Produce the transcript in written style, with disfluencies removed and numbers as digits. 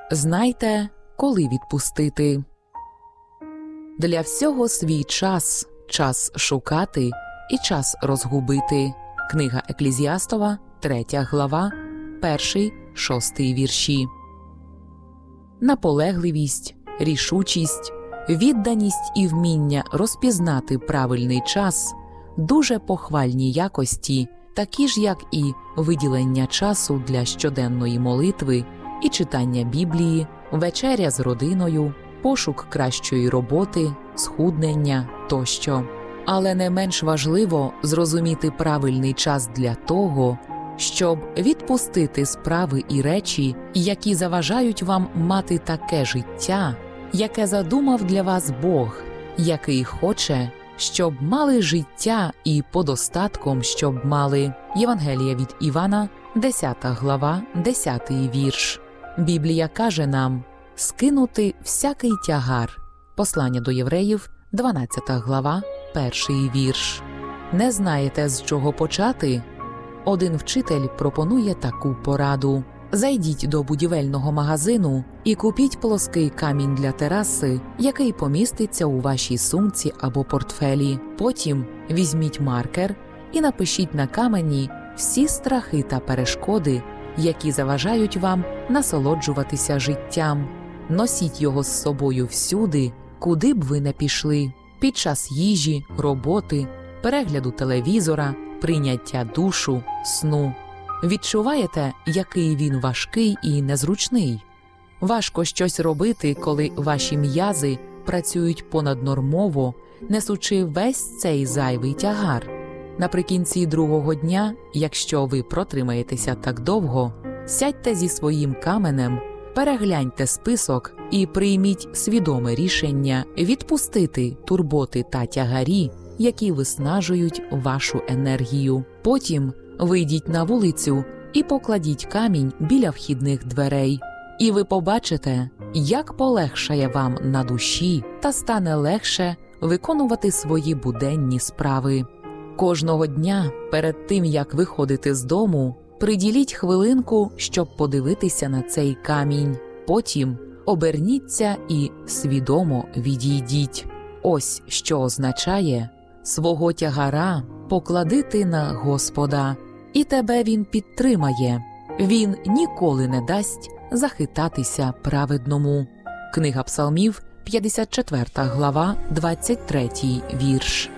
Знайте, коли відпустити. Для всього свій час, час шукати і час розгубити. Книга Еклезіастова, 3 глава, 1-6 вірші. Наполегливість, рішучість, відданість і вміння розпізнати правильний час – дуже похвальні якості, такі ж, як і виділення часу для щоденної молитви і читання Біблії, вечеря з родиною, пошук кращої роботи, схуднення тощо. Але не менш важливо зрозуміти правильний час для того, щоб відпустити справи і речі, які заважають вам мати таке життя, яке задумав для вас Бог, який хоче, щоб мали життя і подостатком, щоб мали. Євангелія від Івана, 10 глава, 10 вірш. Біблія каже нам скинути всякий тягар. Послання до євреїв, 12 глава, 1 вірш. Не знаєте, з чого почати? Один вчитель пропонує таку пораду. Зайдіть до будівельного магазину і купіть плоский камінь для тераси, який поміститься у вашій сумці або портфелі. Потім візьміть маркер і напишіть на камені всі страхи та перешкоди, які заважають вам насолоджуватися життям. Носіть його з собою всюди, куди б ви не пішли. Під час їжі, роботи, перегляду телевізора, прийняття душу, сну. Відчуваєте, який він важкий і незручний? Важко щось робити, коли ваші м'язи працюють понаднормово, несучи весь цей зайвий тягар. Наприкінці другого дня, якщо ви протримаєтеся так довго, сядьте зі своїм каменем, перегляньте список і прийміть свідоме рішення відпустити турботи та тягарі, які виснажують вашу енергію. Потім вийдіть на вулицю і покладіть камінь біля вхідних дверей. І ви побачите, як полегшає вам на душі та стане легше виконувати свої буденні справи. Кожного дня, перед тим, як виходити з дому, приділіть хвилинку, щоб подивитися на цей камінь. Потім оберніться і свідомо відійдіть. Ось що означає «свого тягара поклади ти на Господа, і тебе Він підтримає. Він ніколи не дасть захитатися праведному». Книга Псалмів, 54 глава, 23 вірш.